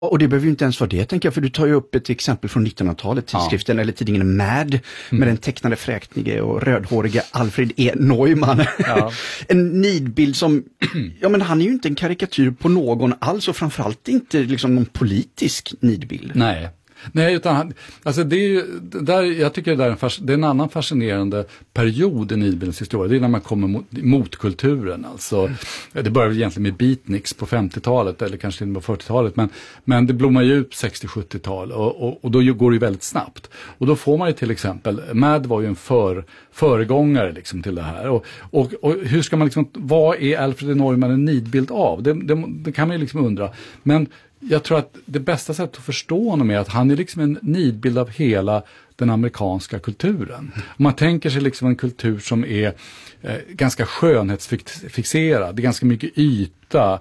Och det behöver ju inte ens vara det, tänker jag, för du tar ju upp ett exempel från 1900-talet, tidskriften eller tidningen Mad, med den tecknade fräktige och rödhåriga Alfred E. Neumann. Ja. En nidbild som, ja men han är ju inte en karikatyr på någon alls, och framförallt inte liksom någon politisk nidbild. Nej, utan alltså det är ju, där, jag tycker det är en annan fascinerande period i nidbildens historia. Det är när man kommer mot kulturen. Alltså, det började egentligen med beatniks på 50-talet eller kanske till och med 40-talet. Men det blommar ju ut 60-70-tal och då går det ju väldigt snabbt. Och då får man ju till exempel, Mad var ju en föregångare liksom till det här. Och hur ska man liksom, vad är Alfred E. Neumann en nidbild av? Det kan man ju liksom undra. Men jag tror att det bästa sättet att förstå honom är att han är liksom en nidbild av hela den amerikanska kulturen. Om man tänker sig liksom en kultur som är ganska skönhetsfixerad, det är ganska mycket yta,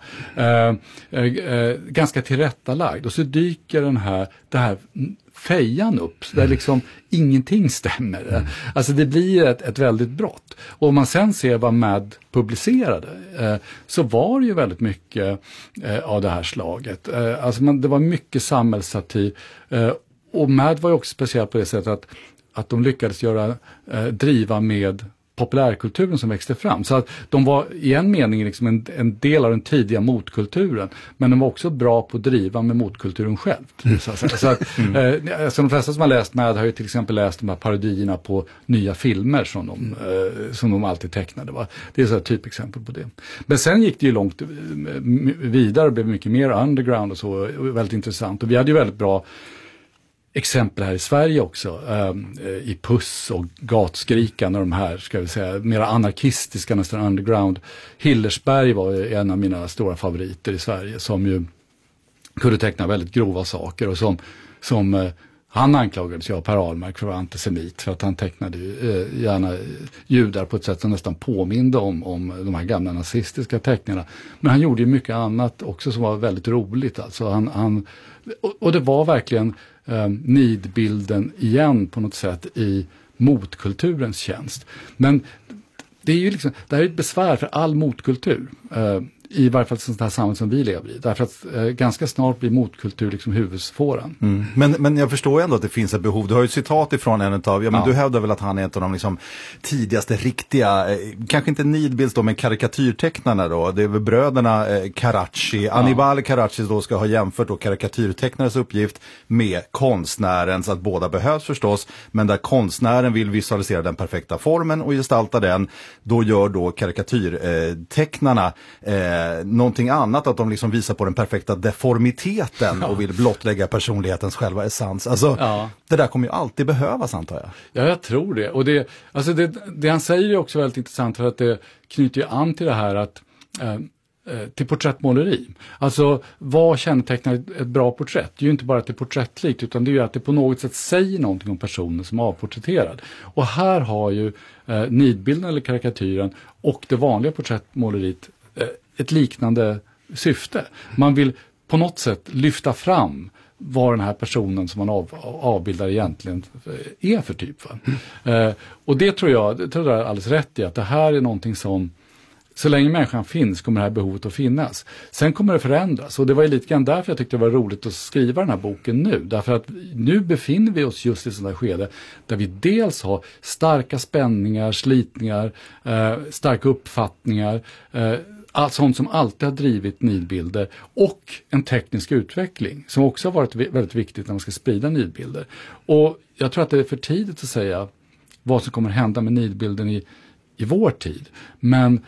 ganska tillrättalagd. Och så dyker det här fejan upp, där liksom ingenting stämmer. Alltså det blir ett väldigt brott. Och om man sen ser vad Mad publicerade, så var det ju väldigt mycket av det här slaget. Alltså det var mycket samhällssatir. Och Mad var ju också speciellt på det sättet att de lyckades driva med populärkulturen som växte fram. Så att de var i en mening liksom en del av den tidiga motkulturen, men de var också bra på att driva med motkulturen själv. Så de flesta som har läst Mad har ju till exempel läst de här parodierna på nya filmer som de alltid tecknade. Va? Det är så ett typexempel på det. Men sen gick det ju långt vidare och blev mycket mer underground och så, väldigt intressant. Och vi hade ju väldigt bra exempel här i Sverige också, i Puss och Gatskrikan och de här, ska vi säga, mera anarkistiska, nästan underground. Hillersberg var en av mina stora favoriter i Sverige, som ju kunde teckna väldigt grova saker och som han anklagades av Per Ahlmark för att vara antisemit, för att han tecknade gärna judar på ett sätt som nästan påminde om de här gamla nazistiska teckningarna. Men han gjorde ju mycket annat också som var väldigt roligt. Alltså och det var verkligen nidbilden igen på något sätt i motkulturens tjänst. Men det är ju liksom, det här är ett besvär för all motkultur. I varje fall sånt här samhälle som vi lever i. Därför att ganska snart blir motkultur liksom huvudspåren. Men jag förstår ändå att det finns ett behov. Du har ju ett citat ifrån en av, men du hävdar väl att han är ett av de liksom tidigaste riktiga, kanske inte nidbilds då, men karikatyrtecknarna då. Det är väl bröderna Carracci. Annibale Carracci då ska ha jämfört då karikatyrtecknares uppgift med konstnärens, att båda behövs förstås, men där konstnären vill visualisera den perfekta formen och gestalta den, då gör då karikatyrtecknarna någonting annat, att de liksom visar på den perfekta deformiteten och vill blottlägga personlighetens själva essens. Alltså, det där kommer ju alltid behövas, antar jag. Ja, jag tror det. Och det han säger är också väldigt intressant, för att det knyter ju an till det här att till porträttmåleri. Alltså, vad kännetecknar ett bra porträtt? Det är ju inte bara att det är porträttlikt, utan det är ju att det på något sätt säger någonting om personen som är avporträtterad. Och här har ju nidbilden eller karikatyren och det vanliga porträttmåleriet ett liknande syfte. Man vill på något sätt lyfta fram vad den här personen som man avbildar egentligen är för typ. Och det tror jag är alldeles rätt i, att det här är någonting som, så länge människan finns kommer det här behovet att finnas. Sen kommer det förändras, och det var ju lite grann därför jag tyckte det var roligt att skriva den här boken nu. Därför att nu befinner vi oss just i sådana skede där vi dels har starka spänningar, slitningar, starka uppfattningar, allt sånt som alltid har drivit nidbilder, och en teknisk utveckling som också har varit väldigt viktigt när man ska sprida nidbilder. Och jag tror att det är för tidigt att säga vad som kommer hända med nidbilden i vår tid. Men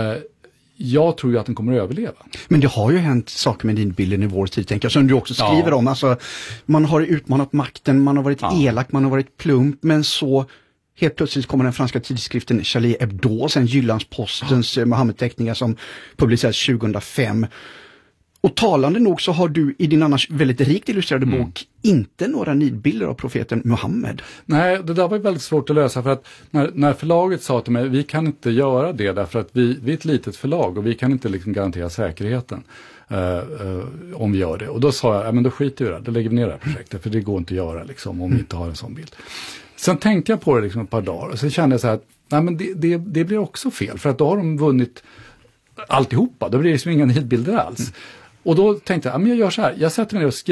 jag tror ju att den kommer att överleva. Men det har ju hänt saker med nidbilden i vår tid, tänker jag, som du också skriver om. Alltså, man har utmanat makten, man har varit elak, man har varit plump, men så helt plötsligt kommer den franska tidskriften Charlie Hebdo, sen Jyllandspostens Mohammed-teckningar som publicerades 2005. Och talande nog så har du i din annars väldigt rikt illustrerade bok inte några nidbilder av profeten Muhammed. Nej, det där var väldigt svårt att lösa, för att när förlaget sa till mig, vi kan inte göra det därför att vi är ett litet förlag och vi kan inte liksom garantera säkerheten om vi gör det. Och då sa jag, men då skiter vi det, då lägger vi ner det här projektet, för det går inte att göra liksom, om vi inte har en sån bild. Sen tänkte jag på det liksom ett par dagar och så kände jag så här att nej, men det blir också fel, för att då har de vunnit alltihopa, då blir det liksom inga nidbilder alls. Och då tänkte jag, men jag gör så här, jag sätter mig ner och skriver